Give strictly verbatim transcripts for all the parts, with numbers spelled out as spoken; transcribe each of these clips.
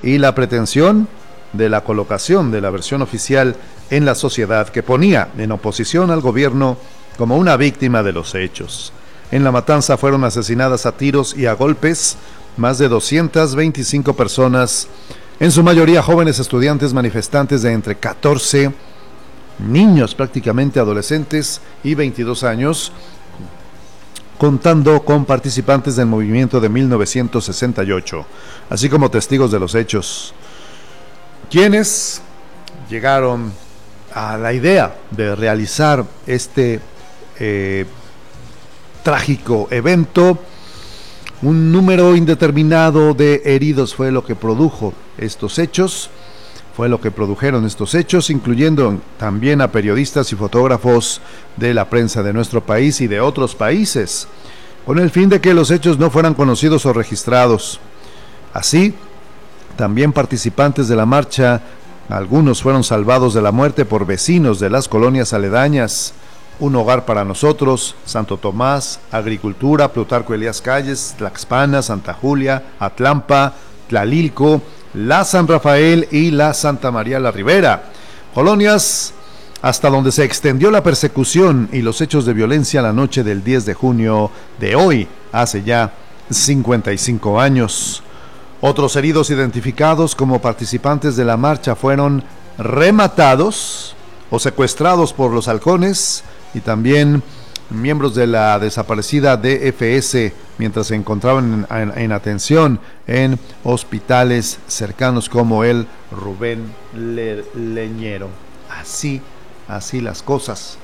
y la pretensión de la colocación de la versión oficial en la sociedad que ponía en oposición al gobierno como una víctima de los hechos. En la matanza fueron asesinadas a tiros y a golpes más de doscientas veinticinco personas, en su mayoría jóvenes estudiantes manifestantes de entre catorce, niños prácticamente adolescentes y veintidós años, contando con participantes del movimiento de mil novecientos sesenta y ocho, así como testigos de los hechos, quienes llegaron a la idea de realizar este eh, trágico evento. Un número indeterminado de heridos fue lo que produjo estos hechos, fue lo que produjeron estos hechos, incluyendo también a periodistas y fotógrafos de la prensa de nuestro país y de otros países, con el fin de que los hechos no fueran conocidos o registrados. Así, también participantes de la marcha, algunos fueron salvados de la muerte por vecinos de las colonias aledañas: Un Hogar para Nosotros, Santo Tomás, Agricultura, Plutarco Elías Calles, Tlaxpana, Santa Julia, Atlampa, Tlalilco, la San Rafael y la Santa María la Ribera, colonias hasta donde se extendió la persecución y los hechos de violencia la noche del diez de junio de hoy, hace ya cincuenta y cinco años. Otros heridos identificados como participantes de la marcha fueron rematados o secuestrados por los halcones, y también miembros de la desaparecida D F S mientras se encontraban en, en, en atención en hospitales cercanos como el Rubén Le, Leñero. Así, así las cosas.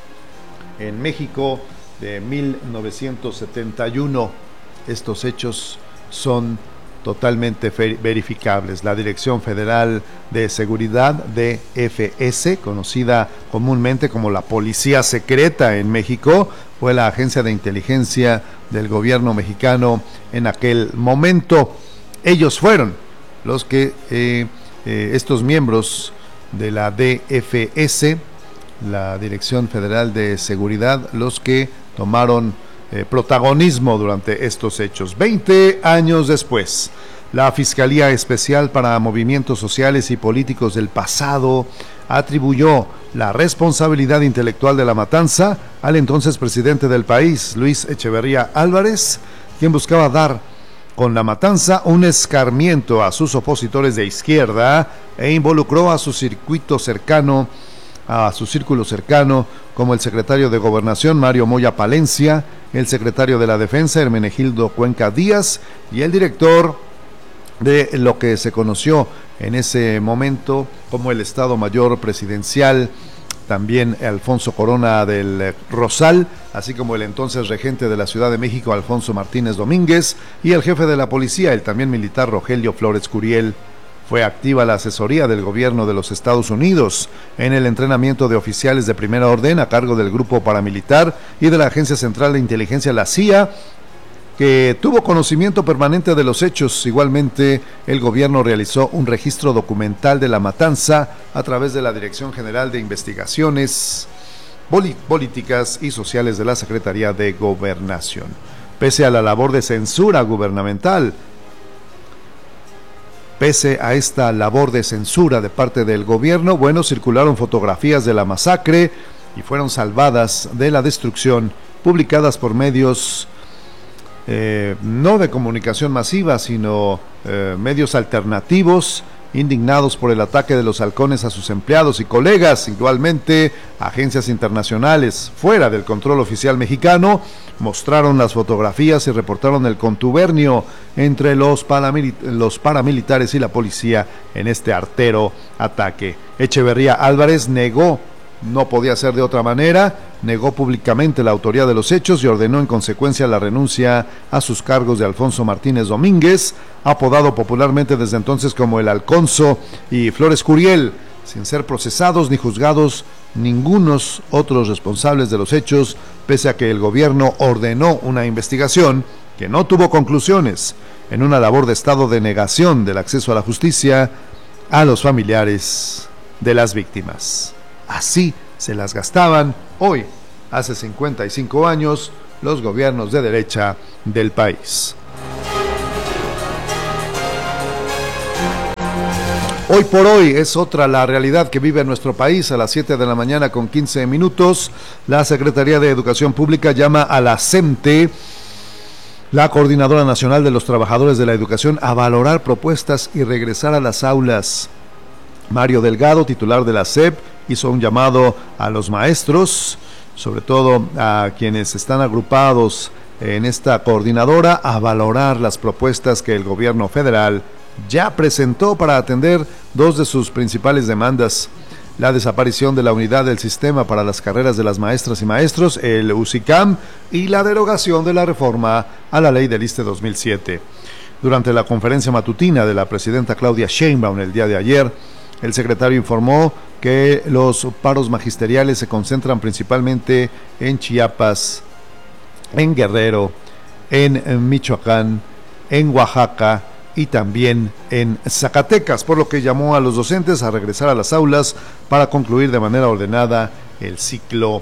En México de mil novecientos setenta y uno, estos hechos son totalmente verificables. La Dirección Federal de Seguridad, D F S, conocida comúnmente como la Policía Secreta en México, fue la agencia de inteligencia del gobierno mexicano en aquel momento. Ellos fueron los que, eh, eh, estos miembros de la D F S, la Dirección Federal de Seguridad, los que tomaron Eh, protagonismo durante estos hechos. Veinte años después, la Fiscalía Especial para Movimientos Sociales y Políticos del pasado atribuyó la responsabilidad intelectual de la matanza al entonces presidente del país, Luis Echeverría Álvarez, quien buscaba dar con la matanza un escarmiento a sus opositores de izquierda e involucró a su circuito cercano, a su círculo cercano, como el secretario de Gobernación, Mario Moya Palencia, el secretario de la Defensa, Hermenegildo Cuenca Díaz, y el director de lo que se conoció en ese momento como el Estado Mayor Presidencial, también Alfonso Corona del Rosal, así como el entonces regente de la Ciudad de México, Alfonso Martínez Domínguez, y el jefe de la policía, el también militar Rogelio Flores Curiel. Fue activa la asesoría del gobierno de los Estados Unidos en el entrenamiento de oficiales de primera orden a cargo del grupo paramilitar y de la Agencia Central de Inteligencia, la C I A, que tuvo conocimiento permanente de los hechos. Igualmente, el gobierno realizó un registro documental de la matanza a través de la Dirección General de Investigaciones Políticas y Sociales de la Secretaría de Gobernación. Pese a la labor de censura gubernamental, Pese a esta labor de censura de parte del gobierno, bueno, circularon fotografías de la masacre y fueron salvadas de la destrucción, publicadas por medios eh, no de comunicación masiva, sino eh, medios alternativos, indignados por el ataque de los halcones a sus empleados y colegas. Igualmente, agencias internacionales fuera del control oficial mexicano mostraron las fotografías y reportaron el contubernio entre los, paramil- los paramilitares y la policía en este artero ataque. Echeverría Álvarez negó, no podía ser de otra manera, negó públicamente la autoría de los hechos y ordenó en consecuencia la renuncia a sus cargos de Alfonso Martínez Domínguez, apodado popularmente desde entonces como el Alconso, y Flores Curiel, sin ser procesados ni juzgados ningunos otros responsables de los hechos, pese a que el gobierno ordenó una investigación que no tuvo conclusiones, en una labor de estado de negación del acceso a la justicia a los familiares de las víctimas. Así se las gastaban hoy, hace cincuenta y cinco años, los gobiernos de derecha del país. Hoy por hoy es otra la realidad que vive nuestro país. A las siete de la mañana con quince minutos, la Secretaría de Educación Pública llama a la CENTE, la Coordinadora Nacional de los Trabajadores de la Educación, a valorar propuestas y regresar a las aulas. Mario Delgado, titular de la S E P, hizo un llamado a los maestros, sobre todo a quienes están agrupados en esta coordinadora, a valorar las propuestas que el gobierno federal ya presentó para atender dos de sus principales demandas: la desaparición de la unidad del sistema para las carreras de las maestras y maestros, el USICAM, y la derogación de la reforma a la ley del I S S S E dos mil siete. Durante la conferencia matutina de la presidenta Claudia Sheinbaum el día de ayer, el secretario informó que los paros magisteriales se concentran principalmente en Chiapas, en Guerrero, en Michoacán, en Oaxaca y también en Zacatecas, por lo que llamó a los docentes a regresar a las aulas para concluir de manera ordenada el ciclo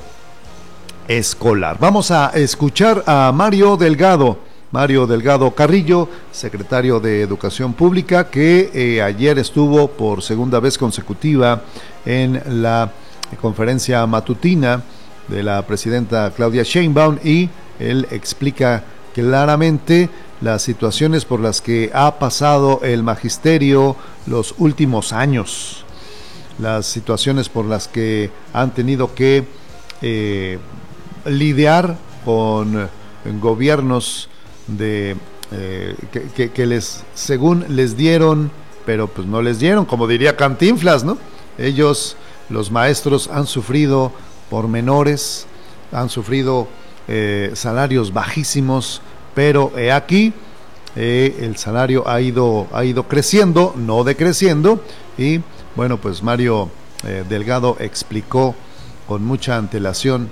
escolar. Vamos a escuchar a Mario Delgado, Mario Delgado Carrillo, secretario de Educación Pública, que eh, ayer estuvo por segunda vez consecutiva en la conferencia matutina de la presidenta Claudia Sheinbaum, y él explica claramente las situaciones por las que ha pasado el magisterio los últimos años, las situaciones por las que han tenido que eh, lidiar con gobiernos de eh, que, que, que les, según les dieron, pero pues no les dieron, como diría Cantinflas, ¿no? Ellos, los maestros, han sufrido pormenores, han sufrido eh, salarios bajísimos, pero he aquí, eh, el salario ha ido, ha ido creciendo, no decreciendo, y bueno, pues Mario eh, Delgado explicó con mucha antelación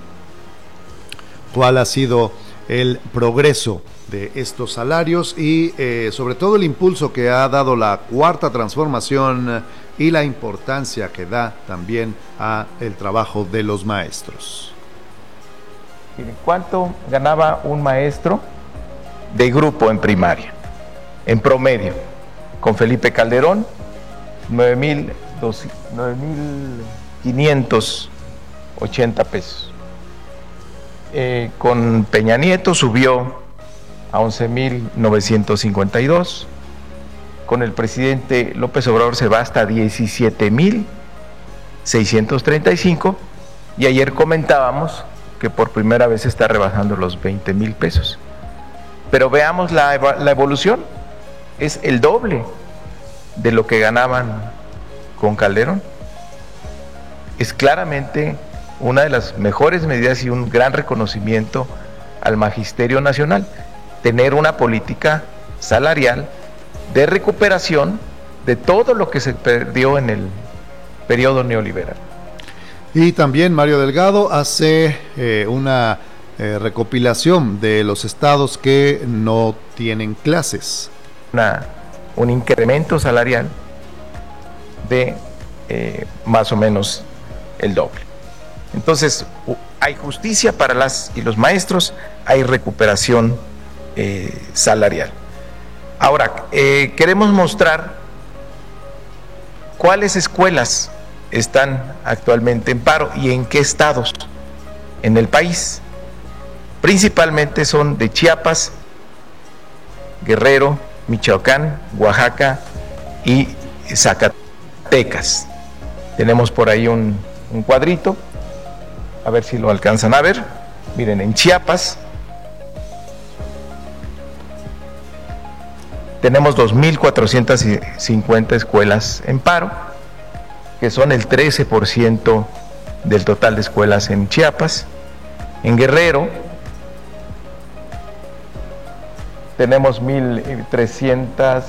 cuál ha sido el progreso de estos salarios y eh, sobre todo el impulso que ha dado la cuarta transformación y la importancia que da también a el trabajo de los maestros. ¿Cuánto ganaba un maestro de grupo en primaria? En promedio, con Felipe Calderón, nueve mil quinientos ochenta pesos. Eh, con Peña Nieto subió a once mil novecientos cincuenta y dos. Con el presidente López Obrador se va hasta diecisiete mil seiscientos treinta y cinco. Y ayer comentábamos que por primera vez está rebasando los veinte mil pesos. Pero veamos la, la evolución, es el doble de lo que ganaban con Calderón. Es claramente una de las mejores medidas y un gran reconocimiento al Magisterio Nacional, tener una política salarial de recuperación de todo lo que se perdió en el periodo neoliberal. Y también Mario Delgado hace eh, una eh, recopilación de los estados que no tienen clases. Una, un incremento salarial de eh, más o menos el doble. Entonces, hay justicia para las y los maestros, hay recuperación eh, salarial. Ahora, eh, queremos mostrar cuáles escuelas están actualmente en paro y en qué estados en el país. Principalmente son de Chiapas, Guerrero, Michoacán, Oaxaca y Zacatecas. Tenemos por ahí un, un cuadrito, a ver si lo alcanzan a ver. Miren, en Chiapas tenemos dos mil cuatrocientas cincuenta escuelas en paro, que son el trece por ciento del total de escuelas en Chiapas. En Guerrero tenemos mil trescientos,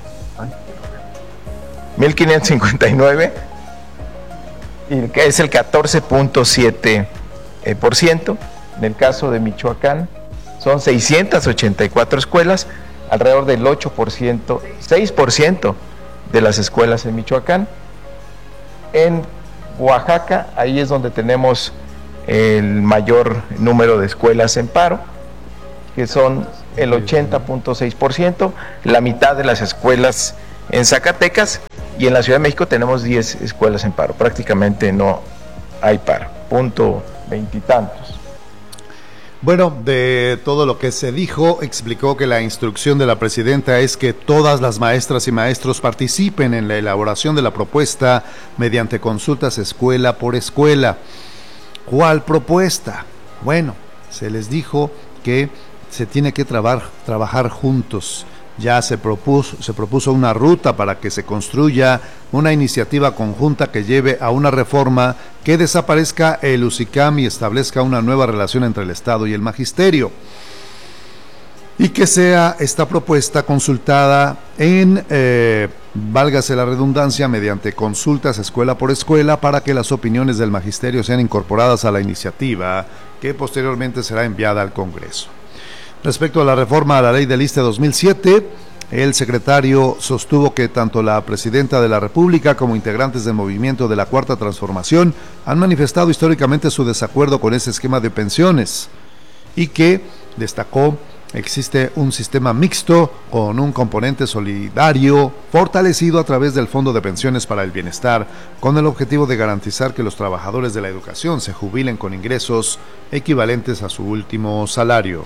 mil quinientos cincuenta y nueve, y que es el catorce punto siete por ciento. En el caso de Michoacán son seiscientas ochenta y cuatro escuelas, alrededor del ocho por ciento, seis por ciento de las escuelas en Michoacán. En Oaxaca, ahí es donde tenemos el mayor número de escuelas en paro, que son el ochenta punto seis por ciento, la mitad de las escuelas en Zacatecas, y en la Ciudad de México tenemos diez escuelas en paro, prácticamente no hay paro, punto veintitantos. Bueno, de todo lo que se dijo, explicó que la instrucción de la presidenta es que todas las maestras y maestros participen en la elaboración de la propuesta mediante consultas escuela por escuela. ¿Cuál propuesta? Bueno, se les dijo que se tiene que trabar, trabajar juntos. Ya se propuso, se propuso una ruta para que se construya una iniciativa conjunta que lleve a una reforma que desaparezca el UCICAM y establezca una nueva relación entre el Estado y el Magisterio. Y que sea esta propuesta consultada en, eh, válgase la redundancia, mediante consultas escuela por escuela para que las opiniones del Magisterio sean incorporadas a la iniciativa que posteriormente será enviada al Congreso. Respecto a la reforma a la ley del I S S S T E dos mil siete, el secretario sostuvo que tanto la presidenta de la República como integrantes del movimiento de la Cuarta Transformación han manifestado históricamente su desacuerdo con ese esquema de pensiones y que, destacó, existe un sistema mixto con un componente solidario fortalecido a través del Fondo de Pensiones para el Bienestar, con el objetivo de garantizar que los trabajadores de la educación se jubilen con ingresos equivalentes a su último salario.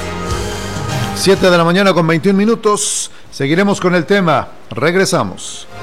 siete de la mañana con veintiún minutos. Seguiremos con el tema. Regresamos.